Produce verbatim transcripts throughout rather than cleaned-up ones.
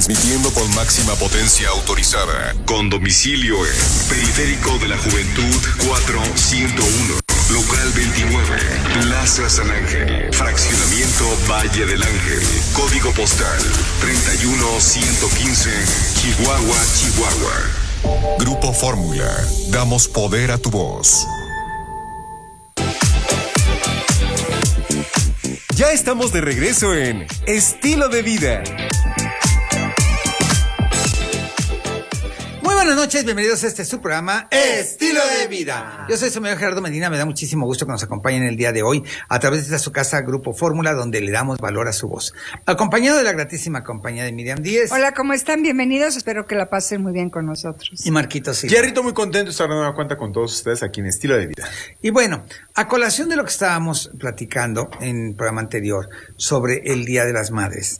transmitiendo con máxima potencia autorizada. Con domicilio en Periférico de la Juventud cuatro ciento uno, Local veintinueve, Plaza San Ángel, Fraccionamiento Valle del Ángel, Código Postal treinta y uno ciento quince, Chihuahua, Chihuahua. Grupo Fórmula, damos poder a tu voz. Ya estamos de regreso en Estilo de Vida. Muy buenas noches, bienvenidos a este su programa Estilo de Vida. Yo soy su amigo Gerardo Medina, me da muchísimo gusto que nos acompañen el día de hoy a través de esta su casa Grupo Fórmula, donde le damos valor a su voz. Acompañado de la gratísima compañía de Miriam Díez. Hola, ¿cómo están? Bienvenidos, espero que la pasen muy bien con nosotros. Y Marquito Silva. Jerrito, muy contento de estar de nueva cuenta con todos ustedes aquí en Estilo de Vida. Y bueno, a colación de lo que estábamos platicando en el programa anterior sobre el Día de las Madres,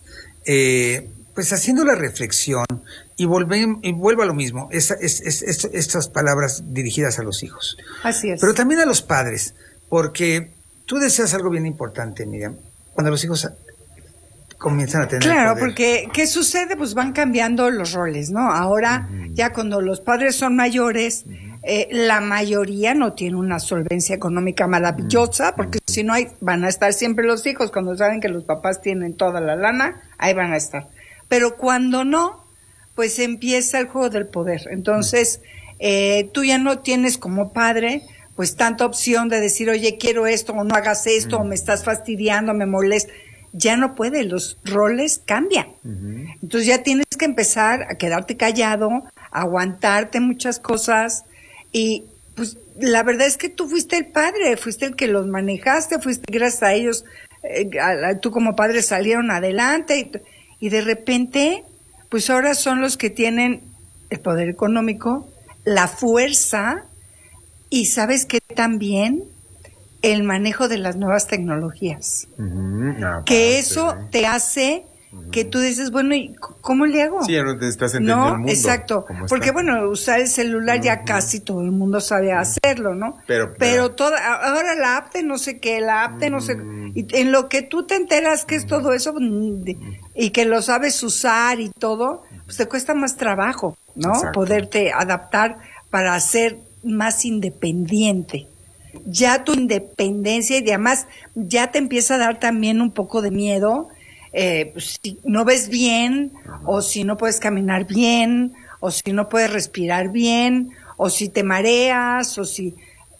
eh, pues haciendo la reflexión y, volve, y vuelvo a lo mismo, es, es, es, es, estas palabras dirigidas a los hijos. Así es. Pero también a los padres, porque tú deseas algo bien importante, Miriam, cuando los hijos comienzan a tener Claro, poder. porque ¿qué sucede? Pues van cambiando los roles, ¿no? Ahora, uh-huh. ya cuando los padres son mayores, uh-huh. eh, la mayoría no tiene una solvencia económica maravillosa, uh-huh. porque uh-huh. si no hay, van a estar siempre los hijos, cuando saben que los papás tienen toda la lana, ahí van a estar. Pero cuando no, pues empieza el juego del poder. Entonces, eh, tú ya no tienes como padre, pues tanta opción de decir, oye, quiero esto, o no hagas esto, uh-huh. o me estás fastidiando, me molesta. Ya no puede, los roles cambian. Uh-huh. Entonces ya tienes que empezar a quedarte callado, a aguantarte muchas cosas. Y pues la verdad es que tú fuiste el padre, fuiste el que los manejaste, fuiste gracias a ellos, eh, a, a, tú como padre salieron adelante. Y, y de repente, pues ahora son los que tienen el poder económico, la fuerza, y ¿sabes qué también? El manejo de las nuevas tecnologías. Uh-huh. Ah, que eso sí. te hace uh-huh. que tú dices, bueno, ¿y cómo le hago? Sí, ya no te estás entendiendo no, el mundo. Exacto, porque bueno, usar el celular uh-huh. ya casi todo el mundo sabe hacerlo, ¿no? Pero, pero, pero toda, ahora la app de no sé qué, la app de uh-huh. no sé qué, y en lo que tú te enteras que es uh-huh. todo eso y que lo sabes usar y todo, pues te cuesta más trabajo, ¿no? Exacto. Poderte adaptar para ser más independiente. Ya tu independencia y además ya te empieza a dar también un poco de miedo, eh, pues, si no ves bien, uh-huh. o si no puedes caminar bien, o si no puedes respirar bien, o si te mareas, o si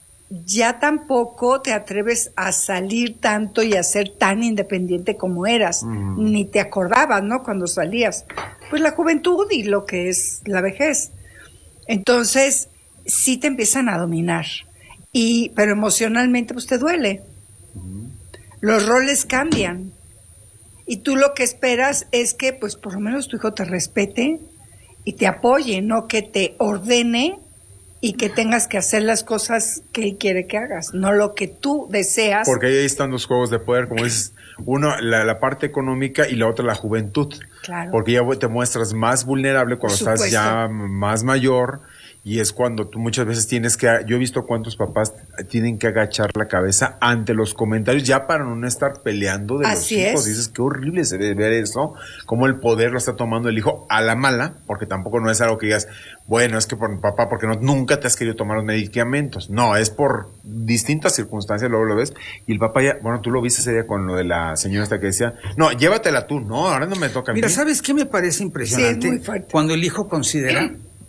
ya tampoco te atreves a salir tanto y a ser tan independiente como eras, uh-huh. ni te acordabas, ¿no? Cuando salías. Pues la juventud y lo que es la vejez. Entonces, sí te empiezan a dominar. Y, pero emocionalmente pues te duele. Uh-huh. Los roles cambian. Y tú lo que esperas es que pues por lo menos tu hijo te respete y te apoye, no que te ordene y que tengas que hacer las cosas que él quiere que hagas, no lo que tú deseas. Porque ahí están los juegos de poder, como dices, uno, la, la parte económica y la otra la juventud. Claro. Porque ya te muestras más vulnerable cuando estás ya más mayor. Y es cuando tú muchas veces tienes que, yo he visto cuántos papás tienen que agachar la cabeza ante los comentarios ya para no estar peleando de Así los hijos. es. Dices, qué horrible se debe ver eso, cómo el poder lo está tomando el hijo a la mala, porque tampoco no es algo que digas, bueno, es que por papá, porque no, nunca te has querido tomar los medicamentos. No, es por distintas circunstancias, luego lo ves. Y el papá ya, bueno, tú lo viste ese día con lo de la señora esta que decía, no, llévatela tú, no, ahora no me toca a mí. Mira, ¿sabes qué me parece impresionante? Sí, es muy fuerte. Cuando el hijo considera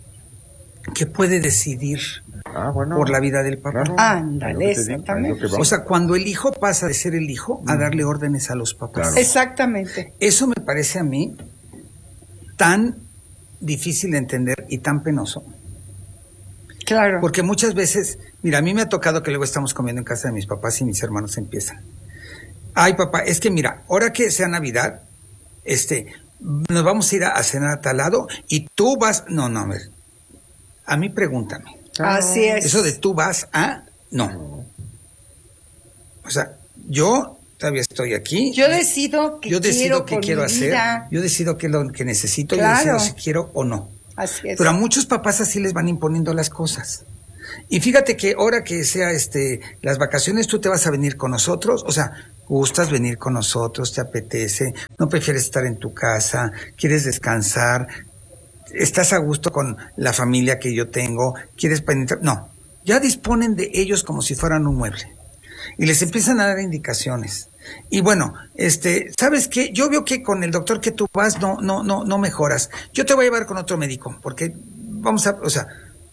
que puede decidir ah, bueno, por la vida del papá. Claro, ándale, exactamente. O sea, cuando el hijo pasa de ser el hijo a darle órdenes a los papás. Claro. Exactamente. Eso me parece a mí tan difícil de entender y tan penoso. Claro. Porque muchas veces, mira, a mí me ha tocado que luego estamos comiendo en casa de mis papás y mis hermanos empiezan. Ay, papá, es que mira, ahora que sea Navidad, este, nos vamos a ir a cenar a tal lado y tú vas, no, no, a ver. A mí pregúntame. Así es. Eso de tú vas a... No. O sea, yo todavía estoy aquí. Yo decido qué yo decido quiero qué por quiero mi hacer. vida. Yo decido qué es lo que necesito. Claro. Yo decido si quiero o no. Así es. Pero a muchos papás así les van imponiendo las cosas. Y fíjate que ahora que sea este las vacaciones, tú te vas a venir con nosotros, o sea, gustas venir con nosotros, te apetece, no prefieres estar en tu casa, quieres descansar, estás a gusto con la familia que yo tengo, quieres penetrar, no, ya disponen de ellos como si fueran un mueble. Y les empiezan a dar indicaciones. Y bueno, este, ¿sabes qué? Yo veo que con el doctor que tú vas no, no, no, no mejoras. Yo te voy a llevar con otro médico, porque vamos a, o sea,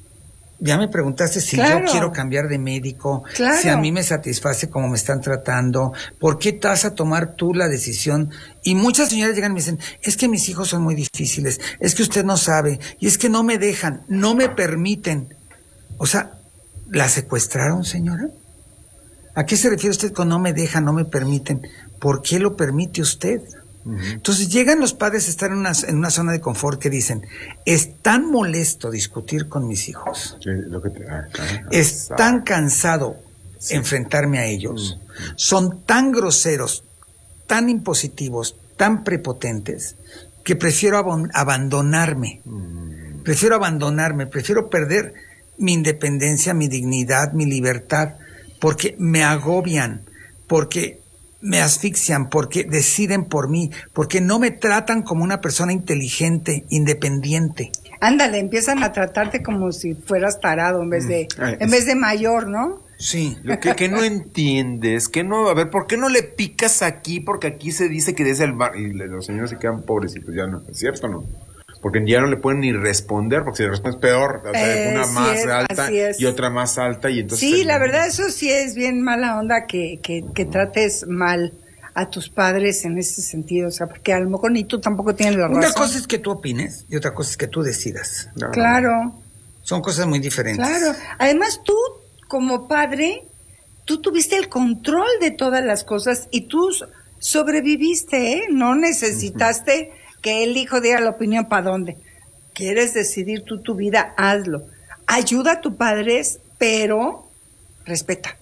ya me preguntaste si claro. yo quiero cambiar de médico, claro. si a mí me satisface cómo me están tratando, ¿por qué te vas a tomar tú la decisión? Y muchas señoras llegan y me dicen, es que mis hijos son muy difíciles, es que usted no sabe, y es que no me dejan, no me permiten. O sea, ¿la secuestraron, señora? ¿A qué se refiere usted con no me dejan, no me permiten? ¿Por qué lo permite usted? Uh-huh. Entonces llegan los padres a estar en una, en una zona de confort que dicen, es tan molesto discutir con mis hijos, sí, lo que te, ah, ah, es ah, tan cansado sí. enfrentarme a ellos, uh-huh. son tan groseros, tan impositivos, tan prepotentes, que prefiero ab- abandonarme, uh-huh. prefiero abandonarme, prefiero perder mi independencia, mi dignidad, mi libertad, porque me agobian, porque me asfixian, porque deciden por mí, porque no me tratan como una persona inteligente, independiente. Ándale, empiezan a tratarte como si fueras tarado en vez de, Ay, en vez de mayor, ¿no? Sí. Lo que, que no entiendes, que no, a ver, ¿por qué no le picas aquí? Porque aquí se dice que desde el bar, y los señores se quedan pobrecitos, ya no, ¿es cierto o no? Porque ya no le pueden ni responder, porque si le respondes peor, o sea, eh, una sí más es, alta y otra más alta, y entonces... Sí, la verdad, eso sí es bien mala onda que, que, que trates mal a tus padres en ese sentido, o sea, porque a lo mejor ni tú tampoco tienes la razón. Una cosa es que tú opines y otra cosa es que tú decidas. No. Claro. Son cosas muy diferentes. Claro. Además, tú, como padre, tú tuviste el control de todas las cosas y tú sobreviviste, ¿eh? No necesitaste... Uh-huh. Que el hijo diga la opinión para dónde. Quieres decidir tú tu vida, hazlo. Ayuda a tus padres, pero respeta.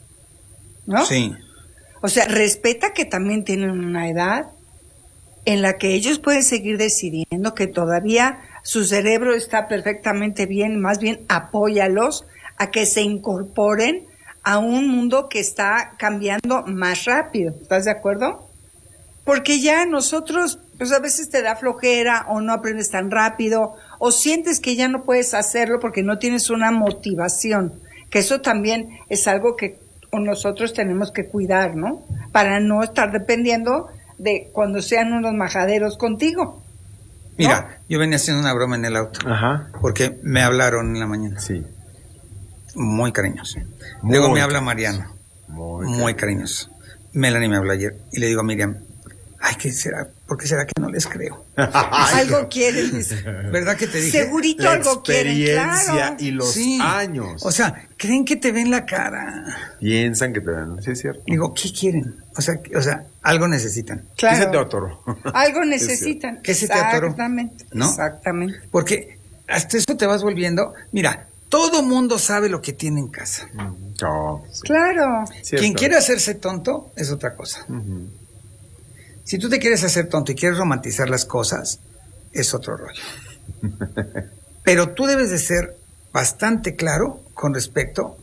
¿No? Sí. O sea, respeta que también tienen una edad en la que ellos pueden seguir decidiendo, que todavía su cerebro está perfectamente bien, más bien apóyalos a que se incorporen a un mundo que está cambiando más rápido. ¿Estás de acuerdo? Porque ya nosotros, pues a veces te da flojera o no aprendes tan rápido o sientes que ya no puedes hacerlo porque no tienes una motivación, que eso también es algo que nosotros tenemos que cuidar, ¿no? Para no estar dependiendo de cuando sean unos majaderos contigo, ¿no? Mira, yo venía haciendo una broma en el auto. Ajá. Porque me hablaron en la mañana. Sí. Muy cariñoso. Muy Luego me habla Mariano. Muy, muy cariñoso. Melanie me habló ayer y le digo a Miriam, ay, ¿qué será? ¿Por qué será que no les creo? Algo quieren. ¿Verdad que te dije? Segurito la algo quieren, claro. Y los sí. años. O sea, creen que te ven la cara. Piensan que te ven, sí es cierto. Digo, ¿qué quieren? O sea, o sea, algo necesitan. Claro. ¿Qué se te atoró? Algo necesitan. ¿Qué se te atoró? Exactamente. ¿No? Exactamente. Porque hasta eso te vas volviendo. Mira, todo mundo sabe lo que tiene en casa. Oh, sí. Claro. Cierto. Quien quiere hacerse tonto es otra cosa. Uh-huh. Si tú te quieres hacer tonto y quieres romantizar las cosas, es otro rollo. Pero tú debes de ser bastante claro con respecto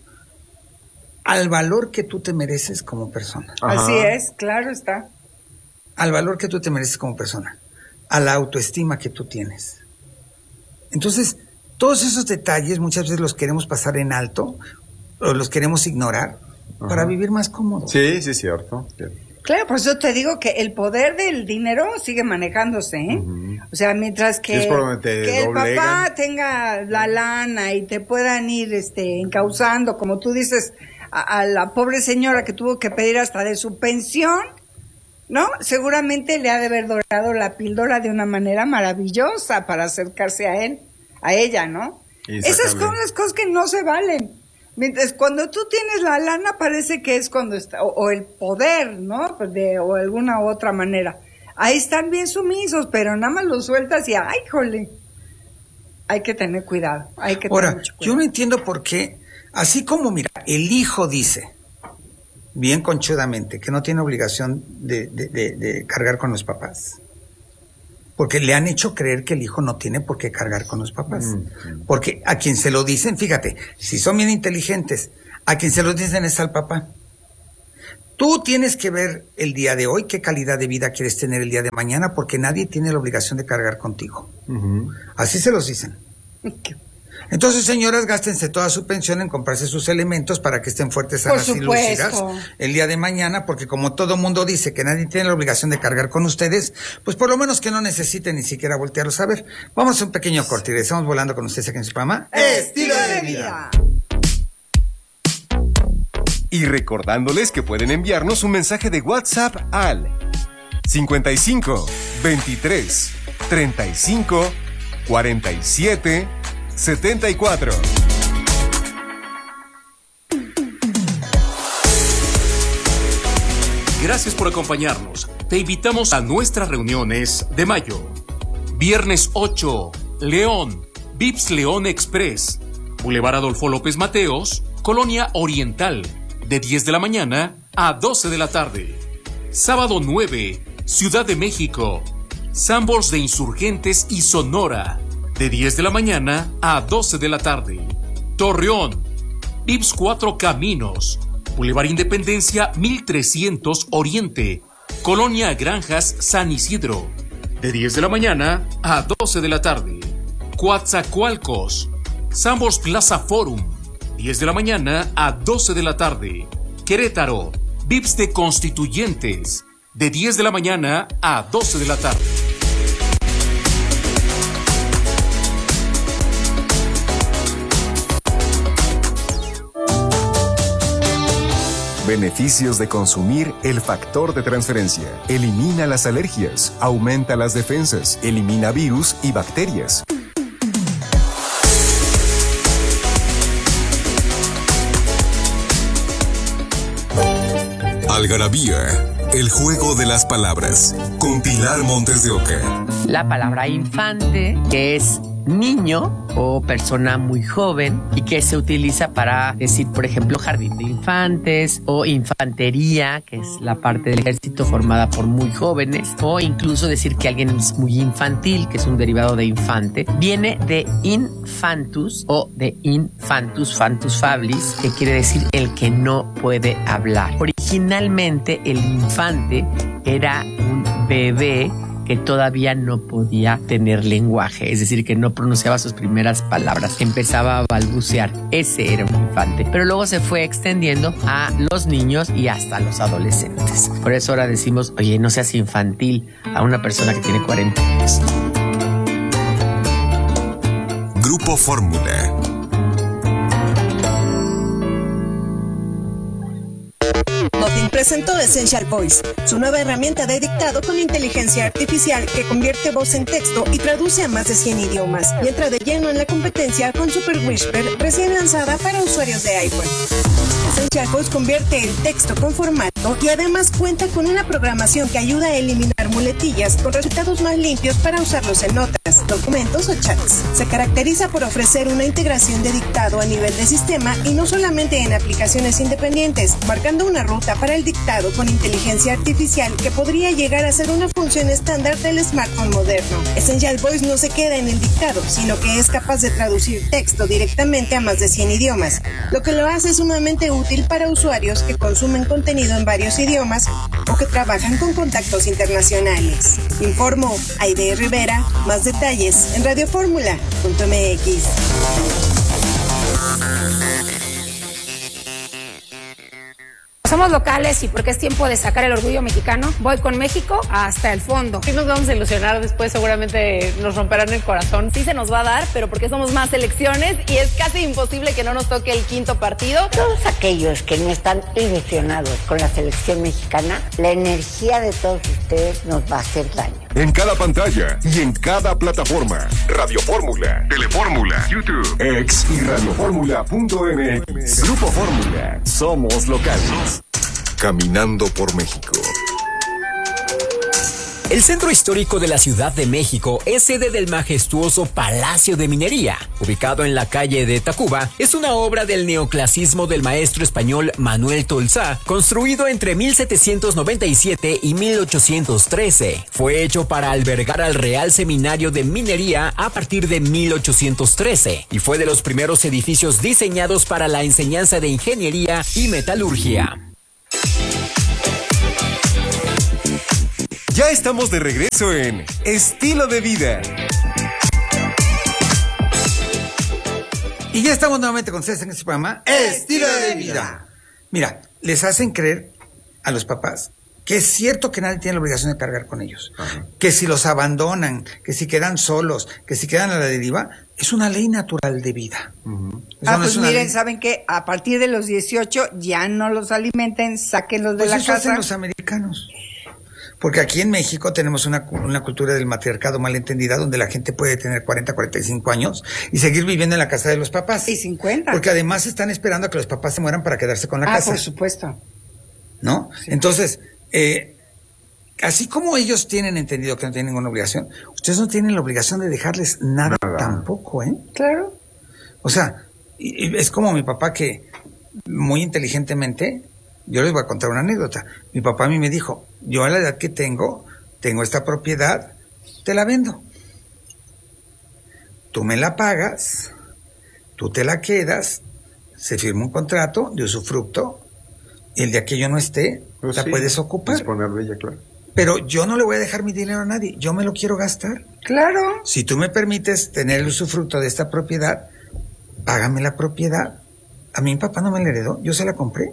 al valor que tú te mereces como persona. Ajá. Así es, claro está. Al valor que tú te mereces como persona, a la autoestima que tú tienes. Entonces, todos esos detalles muchas veces los queremos pasar en alto o los queremos ignorar. Ajá. Para vivir más cómodo. Sí, sí, es cierto. cierto. Claro, por eso te digo que el poder del dinero sigue manejándose, ¿eh? Uh-huh. O sea, mientras que, sí, que el papá tenga la lana y te puedan ir este, encauzando, como tú dices, a, a la pobre señora que tuvo que pedir hasta de su pensión, ¿no? Seguramente le ha de haber dorado la píldora de una manera maravillosa para acercarse a él, a ella, ¿no? Esas son las cosas que no se valen. Mientras cuando tú tienes la lana parece que es cuando está, o, o el poder, ¿no? De, o alguna otra manera. Ahí están bien sumisos, pero nada más los sueltas y ¡ay, jole! Hay que tener cuidado, hay que Ahora, tener mucho cuidado. Yo no entiendo por qué, así como, mira, el hijo dice, bien conchudamente, que no tiene obligación de, de, de, de cargar con los papás. porque le han hecho creer que el hijo no tiene por qué cargar con los papás. Mm. Porque a quien se lo dicen, fíjate, si son bien inteligentes, a quien se lo dicen es al papá. Tú tienes que ver el día de hoy, qué calidad de vida quieres tener el día de mañana, porque nadie tiene la obligación de cargar contigo. Uh-huh. Así se los dicen. Entonces, señoras, gástense toda su pensión en comprarse sus elementos para que estén fuertes, sanas y lúcidas el día de mañana, porque como todo mundo dice que nadie tiene la obligación de cargar con ustedes, pues por lo menos que no necesiten ni siquiera voltearlos a ver. Vamos a un pequeño corte y regresamos volando con ustedes aquí en su programa Estilo de Vida. Y recordándoles que pueden enviarnos un mensaje de WhatsApp al cincuenta y cinco, veintitrés, treinta y cinco, cuarenta y siete, setenta y cuatro. Gracias por acompañarnos. Te invitamos a nuestras reuniones de mayo. Viernes ocho, León, Vips León Express, Boulevard Adolfo López Mateos, Colonia Oriental, de diez de la mañana a doce de la tarde. Sábado nueve, Ciudad de México, Sanborns de Insurgentes y Sonora, de diez de la mañana a doce de la tarde. Torreón, Vips Cuatro Caminos, Boulevard Independencia mil trescientos Oriente, Colonia Granjas San Isidro, de diez de la mañana a doce de la tarde. Coatzacoalcos, Sanborns Plaza Forum, diez de la mañana a doce de la tarde. Querétaro, Vips de Constituyentes, de diez de la mañana a doce de la tarde. Beneficios de consumir el factor de transferencia. Elimina las alergias, aumenta las defensas, elimina virus y bacterias. Algarabía, el juego de las palabras, con Pilar Montes de Oca. La palabra infante, que es niño o persona muy joven y que se utiliza para decir, por ejemplo, jardín de infantes o infantería, que es la parte del ejército formada por muy jóvenes, o incluso decir que alguien es muy infantil, que es un derivado de infante. Viene de infantus o de infantus, fantus fablis, que quiere decir el que no puede hablar. Originalmente el infante era un bebé que todavía no podía tener lenguaje, es decir, que no pronunciaba sus primeras palabras, empezaba a balbucear. Ese era un infante, pero luego se fue extendiendo a los niños y hasta los adolescentes. Por eso ahora decimos, oye, no seas infantil a una persona que tiene cuarenta años. Grupo Fórmula. Nothing presentó Essential Voice, su nueva herramienta de dictado con inteligencia artificial que convierte voz en texto y traduce a más de cien idiomas, y entra de lleno en la competencia con Super Whisper, recién lanzada para usuarios de iPhone. Essential Voice convierte el texto con formato y además cuenta con una programación que ayuda a eliminar muletillas con resultados más limpios para usarlos en notas, documentos o chats. Se caracteriza por ofrecer una integración de dictado a nivel de sistema y no solamente en aplicaciones independientes, marcando una ruta para el dictado con inteligencia artificial que podría llegar a ser una función estándar del smartphone moderno. Essential Voice no se queda en el dictado, sino que es capaz de traducir texto directamente a más de cien idiomas, lo que lo hace sumamente útil para usuarios que consumen contenido en varios idiomas o que trabajan con contactos internacionales. Informó Aide Rivera. Más detalles en radioformula punto m x. Somos locales y porque es tiempo de sacar el orgullo mexicano, voy con México hasta el fondo. Sí nos vamos a ilusionar después, seguramente nos romperán el corazón. Sí se nos va a dar, pero porque somos más selecciones y es casi imposible que no nos toque el quinto partido. Todos aquellos que no están ilusionados con la selección mexicana, la energía de todos ustedes nos va a hacer daño. En cada pantalla y en cada plataforma. Radio Fórmula, Telefórmula, YouTube, X y radioformula punto m x. Grupo Fórmula. Somos locales. Caminando por México. El centro histórico de la Ciudad de México es sede del majestuoso Palacio de Minería. Ubicado en la calle de Tacuba, es una obra del neoclasismo del maestro español Manuel Tolsá, construido entre mil setecientos noventa y siete y mil ochocientos trece. Fue hecho para albergar al Real Seminario de Minería a partir de mil ochocientos trece y fue de los primeros edificios diseñados para la enseñanza de ingeniería y metalurgia. Ya estamos de regreso en Estilo de Vida. Y ya estamos nuevamente con ustedes en este programa Estilo de Vida. Mira, les hacen creer a los papás que es cierto que nadie tiene la obligación de cargar con ellos. Ajá. Que si los abandonan, que si quedan solos, que si quedan a la deriva, es una ley natural de vida. Uh-huh. Ah, no pues miren, ley... ¿saben qué? A partir de los dieciocho ya no los alimenten, sáquenlos de pues la eso casa. Hacen los americanos. Porque aquí en México tenemos una, una cultura del matriarcado malentendida donde la gente puede tener cuarenta, cuarenta y cinco años y seguir viviendo en la casa de los papás. Y cincuenta. Porque además están esperando a que los papás se mueran para quedarse con la ah, casa. Ah, por supuesto. ¿No? Sí. Entonces, eh, así como ellos tienen entendido que no tienen ninguna obligación, ustedes no tienen la obligación de dejarles nada, nada. tampoco, ¿eh? Claro. O sea, y, y es como mi papá que muy inteligentemente... Yo les voy a contar una anécdota. Mi papá a mí me dijo, yo a la edad que tengo, tengo esta propiedad, te la vendo. Tú me la pagas, tú te la quedas, se firma un contrato de usufructo, y el día que yo no esté, pues la sí, puedes ocupar. Disponer de ella, claro. Pero yo no le voy a dejar mi dinero a nadie, yo me lo quiero gastar. Claro. Si tú me permites tener el usufructo de esta propiedad, págame la propiedad. A mí mi papá no me la heredó, yo se la compré.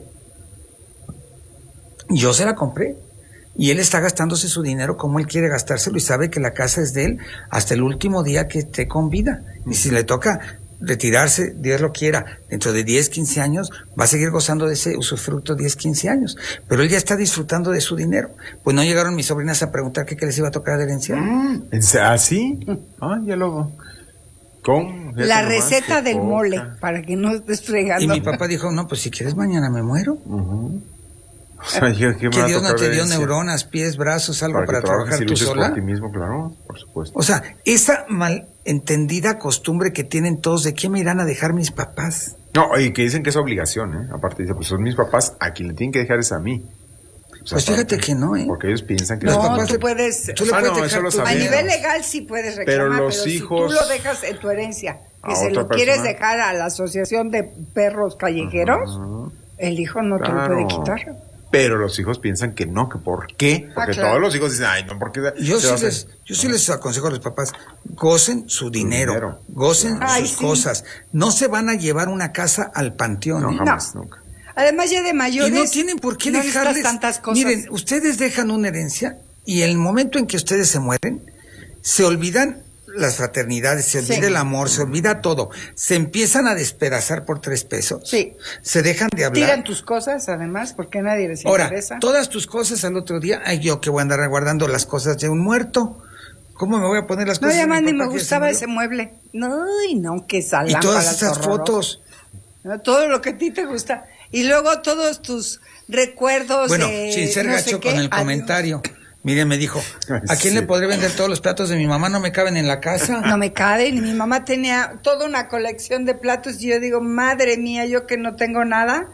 Yo se la compré y él está gastándose su dinero como él quiere gastárselo y sabe que la casa es de él hasta el último día que esté con vida. Y si le toca retirarse, Dios lo quiera, dentro de diez, quince años, va a seguir gozando de ese usufructo diez, quince años. Pero él ya está disfrutando de su dinero. Pues no llegaron mis sobrinas a preguntar qué, qué les iba a tocar de herencia. ¿Ah, sí? Ah, ya lo... ¿Cómo? La receta del poca. mole, para que no estés fregando. Y mi papá dijo, no, pues si quieres mañana me muero. Uh-huh. O sea, ¿qué, qué que Dios no te dio neuronas, pies, brazos, algo para, para trabajar tú sola. Por ti mismo, claro, por supuesto. O sea, esa malentendida costumbre que tienen todos de ¿qué me irán a dejar mis papás? No, y que dicen que es obligación, ¿eh? Aparte dice, pues son mis papás, a quien le tienen que dejar es a mí. O sea, pues fíjate que no, ¿eh? Porque ellos piensan que no, los papás tú puedes, tú le puedes ah, no, dejar eso tu, a nivel legal sí puedes reclamar, pero, los pero hijos, si tú lo dejas en tu herencia, que se lo persona. quieres dejar a la asociación de perros callejeros, uh-huh. el hijo no claro. te lo puede quitar. Pero los hijos piensan que no, que por qué. Porque ah, claro. todos los hijos dicen, ay, no, porque... Yo sí, les, yo sí les aconsejo a los papás, gocen su dinero, dinero. gocen ay, sus sí. cosas. No se van a llevar una casa al panteón. No, ¿eh? jamás, no. nunca. Además ya de mayores... Y no tienen por qué no dejarles... tantas cosas. Miren, ustedes dejan una herencia y el momento en que ustedes se mueren, se olvidan las fraternidades, se olvida sí. el amor, se olvida todo. Se empiezan a despedazar por tres pesos. Sí. Se dejan de hablar. Tiran tus cosas, además, porque nadie les Ahora, interesa. todas tus cosas al otro día, ay, yo que voy a andar guardando las cosas de un muerto. ¿Cómo me voy a poner las no, cosas? No, ya más ni me gustaba ese mueble. No, y no, que salán. Y todas esas fotos. No, todo lo que a ti te gusta. Y luego todos tus recuerdos. Bueno, de, sin ser no gacho con el comentario. Miren, me dijo, ¿a quién sí. le podré vender todos los platos de mi mamá? ¿No me caben en la casa? No me caben. Y mi mamá tenía toda una colección de platos y yo digo, madre mía, yo que no tengo nada.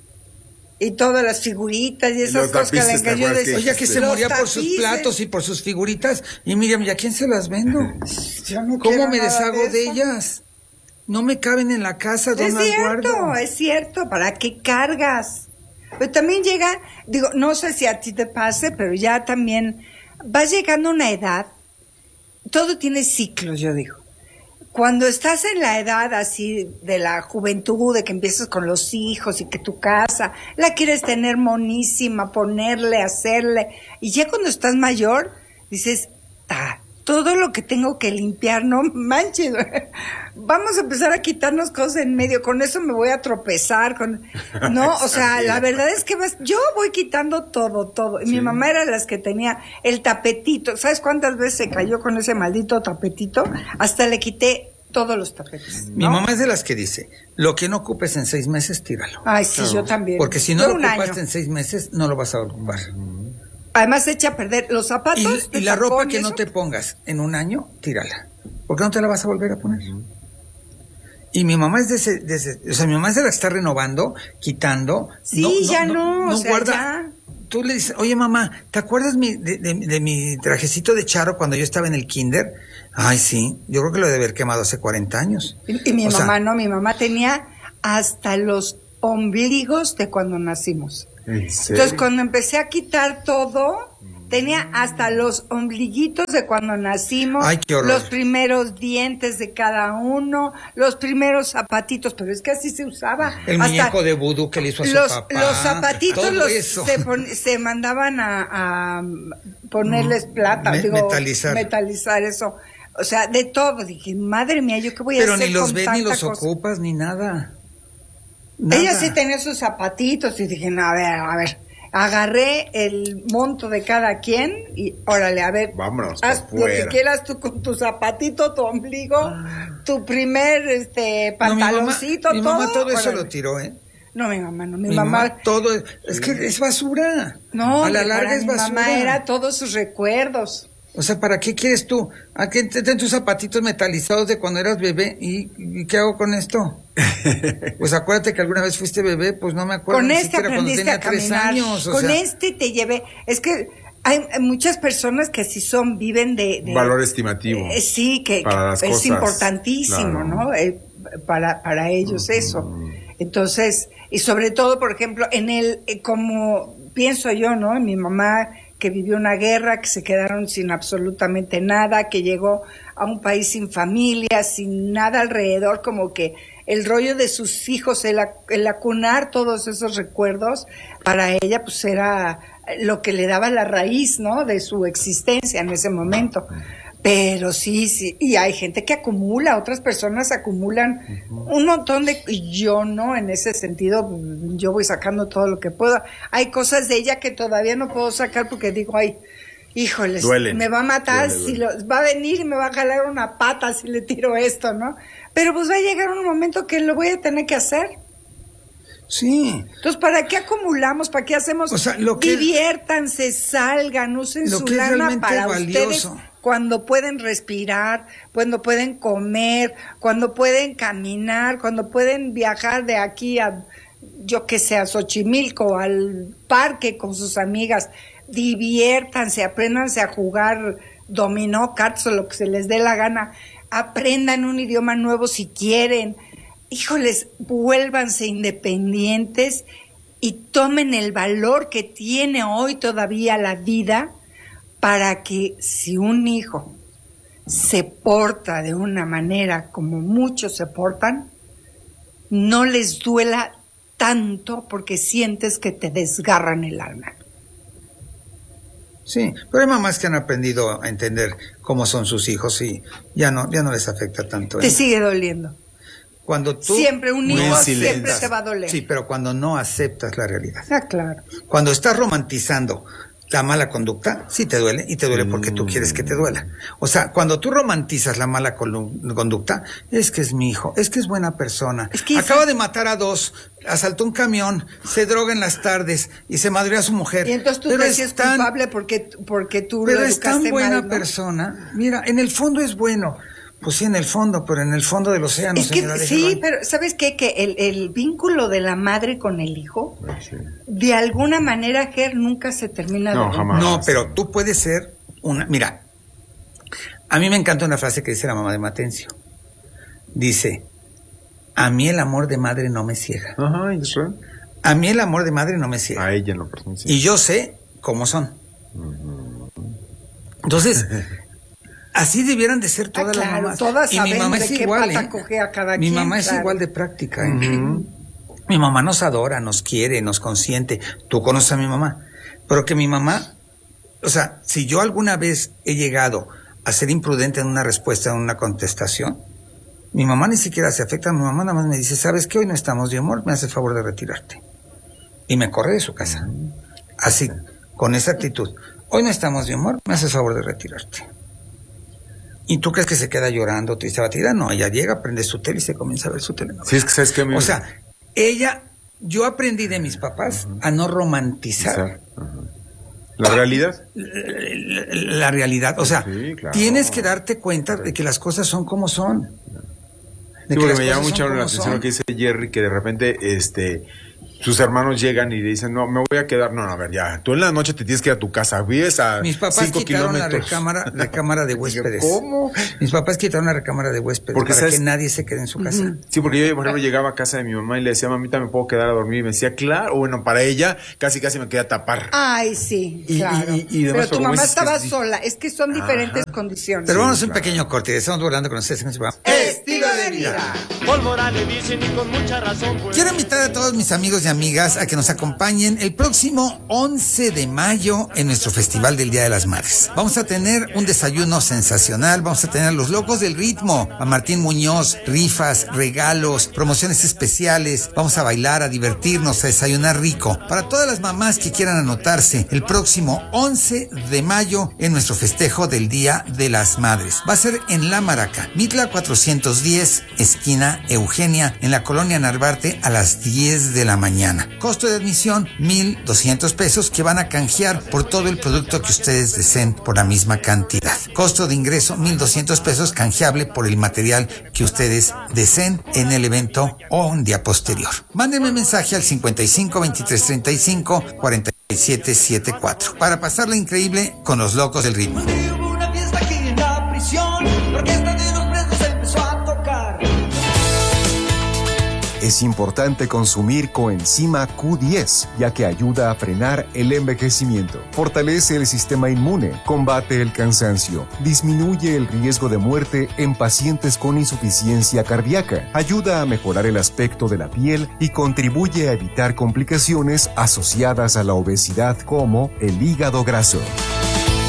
Y todas las figuritas y esas cosas que le engañó. Oye, que se moría por sus platos y por sus figuritas. Y Miriam, ¿y a quién se las vendo? Yo no ¿Cómo me deshago de, de ellas? No me caben en la casa, ¿dónde las guardo? Es cierto, es cierto. ¿Para qué cargas? Pero también llega, digo, no sé si a ti te pase, pero ya también vas llegando a una edad, todo tiene ciclos, yo digo. Cuando estás en la edad así de la juventud, de que empiezas con los hijos y que tu casa la quieres tener monísima, ponerle, hacerle, y ya cuando estás mayor, dices, ah, todo lo que tengo que limpiar, no manches, vamos a empezar a quitarnos cosas en medio, con eso me voy a tropezar, con no, o sea, la verdad es que vas, yo voy quitando todo, todo, y sí. mi mamá era de las que tenía el tapetito, ¿sabes cuántas veces se cayó con ese maldito tapetito? Hasta le quité todos los tapetes, ¿no? Mi mamá es de las que dice, lo que no ocupes en seis meses, tíralo. Ay, sí, claro. Yo también. Porque si no yo lo ocupaste año. en seis meses, no lo vas a ocupar. Además se echa a perder los zapatos. Y, y la ropa que no te pongas en un año, tírala. Porque no te la vas a volver a poner. Uh-huh. Y mi mamá es de ese, de ese, o sea, mi mamá es de la que está renovando, quitando. Sí, no, ya no, no, no o sea, guarda. Ya. Tú le dices, oye mamá, ¿te acuerdas mi, de, de, de mi trajecito de charro cuando yo estaba en el kinder? Ay, sí, yo creo que lo debe haber quemado hace cuarenta años. Y, y mi o mamá sea, no, mi mamá tenía hasta los ombligos de cuando nacimos. ¿En serio? Entonces, cuando empecé a quitar todo, tenía hasta los ombliguitos de cuando nacimos. Ay, qué horror. Los primeros dientes de cada uno, los primeros zapatitos, pero es que así se usaba. El hasta muñeco de vudú que le hizo a su los, papá. Los zapatitos los se, pon, se mandaban a, a ponerles plata, Me, digo, metalizar. metalizar eso. O sea, de todo. Dije, madre mía, ¿yo qué voy a pero hacer ni los con ves tanta ni los cosa? ocupas ni nada. Nada. Ella sí tenía sus zapatitos y dije, no, a ver, a ver. Agarré el monto de cada quien y órale, a ver, vámonos, haz lo que quieras tú con tu zapatito, tu ombligo, ah. tu primer este pantaloncito, no, mi mamá, todo. Mi mamá todo eso órale. Lo tiró, ¿eh? No, mi mamá no, mi, mi mamá, mamá todo es, es que es basura. No, a la larga es mi basura. mamá era todos sus recuerdos. O sea, ¿para qué quieres tú? ¿A qué te den tus zapatitos metalizados de cuando eras bebé? ¿Y, y qué hago con esto? Pues acuérdate que alguna vez fuiste bebé, pues no me acuerdo. Con ni este aprendiste tenía a caminar. Tres años, o con sea. este te llevé. Es que hay muchas personas que sí son, viven de... de valor estimativo. Eh, sí, que, para las es cosas, importantísimo, claro. ¿no? Eh, para, para ellos uh-huh. eso. Entonces, y sobre todo, por ejemplo, en el, eh, como pienso yo, ¿no? Mi mamá que vivió una guerra, que se quedaron sin absolutamente nada, que llegó a un país sin familia, sin nada alrededor, como que el rollo de sus hijos, el, el acunar todos esos recuerdos, para ella pues era lo que le daba la raíz, ¿no? De su existencia en ese momento. Pero sí, sí, y hay gente que acumula, otras personas acumulan uh-huh. un montón de, y yo no, en ese sentido, yo voy sacando todo lo que puedo. Hay cosas de ella que todavía no puedo sacar porque digo, ay, híjoles, duele, me va a matar, duele, si duele. Lo, va a venir y me va a jalar una pata si le tiro esto, ¿no? Pero pues va a llegar un momento que lo voy a tener que hacer. Sí. Entonces, ¿para qué acumulamos? ¿Para qué hacemos? O sea, lo que diviértanse, es, salgan, usen su lana para valioso. Ustedes cuando pueden respirar, cuando pueden comer, cuando pueden caminar, cuando pueden viajar de aquí a, yo que sé, a Xochimilco, al parque con sus amigas. Diviértanse, apréndanse a jugar dominó, cartas o lo que se les dé la gana. Aprendan un idioma nuevo si quieren. Híjoles, vuélvanse independientes y tomen el valor que tiene hoy todavía la vida para que si un hijo se porta de una manera como muchos se portan, no les duela tanto porque sientes que te desgarran el alma. Sí, pero hay mamás que han aprendido a entender cómo son sus hijos y ya no, ya no les afecta tanto. ¿eh? Te sigue doliendo. Cuando tú siempre un hijo siempre te va a doler. Sí, pero cuando no aceptas la realidad. Ah, claro. Cuando estás romantizando la mala conducta, sí te duele y te duele porque tú quieres que te duela. O sea, cuando tú romantizas la mala conducta, es que es mi hijo, es que es buena persona. Es que acaba es... de matar a dos, asaltó un camión, se droga en las tardes y se madrió a su mujer. Y entonces tú te sientes culpable porque, porque tú pero lo es educaste tan buena mal, ¿no? persona. Mira, en el fondo es bueno. Pues sí, en el fondo, pero en el fondo del océano, es que, señora, sí, pero ¿sabes qué? Que el, el vínculo de la madre con el hijo, sí. de alguna manera, Ger, nunca se termina no, de... Jamás. No, pero tú puedes ser una... Mira, a mí me encanta una frase que dice la mamá de Matencio. Dice, a mí el amor de madre no me ciega. Ajá, ¿y eso? A mí el amor de madre no me ciega. A ella en lo personal, sí. Y yo sé cómo son. Uh-huh. Entonces... Así debieran de ser todas ah, claro, las mamás. Todas y mi mamá de es qué igual, pata ¿eh? coge a cada mi quien, mamá claro. es igual de práctica. ¿eh? Uh-huh. Mi mamá nos adora, nos quiere, nos consiente. Tú conoces a mi mamá. Pero que mi mamá, o sea, si yo alguna vez he llegado a ser imprudente en una respuesta, en una contestación, mi mamá ni siquiera se afecta. Mi mamá nada más me dice, ¿sabes qué? Hoy no estamos de humor, me hace el favor de retirarte. Y me corre de su casa. Uh-huh. Así, con esa actitud. Hoy no estamos de humor, me hace el favor de retirarte. ¿Y tú crees que se queda llorando, triste, batida? No, ella llega, prende su tele y se comienza a ver su telenovela. Sí, es que sabes que a mí... O sea, ella, yo aprendí de mis papás uh-huh. a no romantizar uh-huh. ¿La realidad? La, la, la realidad. O sea, sí, claro. Tienes que darte cuenta de que las cosas son como son. Sí, porque me llama mucho la atención lo que dice Jerry, que de repente este sus hermanos llegan y le dicen, no, me voy a quedar, no, no, a ver, ya, tú en la noche te tienes que ir a tu casa, vives a Mis papás cinco quitaron kilómetros. la recámara, la recámara de huéspedes. ¿Cómo? Mis papás quitaron la recámara de huéspedes porque para sabes, que nadie se quede en su casa. Uh-huh. Sí, porque yo, por ejemplo, llegaba a casa de mi mamá y le decía, mamita, ¿me puedo quedar a dormir? Y me decía, claro, bueno, para ella casi casi me quería tapar. Ay, sí, y, claro. Y, y, y pero tu mamá estaba que, sola, es que son diferentes Ajá. condiciones. Pero vamos sí, a un claro. pequeño corte, estamos volando con ustedes en este programa. Estilo de vida. Paul Morales dicen y con mucha razón. Pues. Quiero invitar a todos mis amigos y amigas a que nos acompañen el próximo once de mayo en nuestro Festival del Día de las Madres. Vamos a tener un desayuno sensacional, vamos a tener a los locos del ritmo, a Martín Muñoz, rifas, regalos, promociones especiales, vamos a bailar, a divertirnos, a desayunar rico. Para todas las mamás que quieran anotarse, el próximo once de mayo en nuestro festejo del Día de las Madres. Va a ser en La Maraca, Mitla cuatrocientos diez, esquina Eugenia, en la colonia Narvarte a las diez de la mañana. Costo de admisión, mil doscientos pesos que van a canjear por todo el producto que ustedes deseen por la misma cantidad. Costo de ingreso, mil doscientos pesos canjeable por el material que ustedes deseen en el evento o un día posterior. Mándenme mensaje al cincuenta y cinco, veintitrés, treinta y cinco, cuarenta y siete setenta y cuatro para pasarla increíble con los locos del ritmo. Una fiesta aquí en la prisión, la orquesta de los presos empezó a tocar. Es importante consumir coenzima Q diez, ya que ayuda a frenar el envejecimiento, fortalece el sistema inmune, combate el cansancio, disminuye el riesgo de muerte en pacientes con insuficiencia cardíaca, ayuda a mejorar el aspecto de la piel y contribuye a evitar complicaciones asociadas a la obesidad como el hígado graso.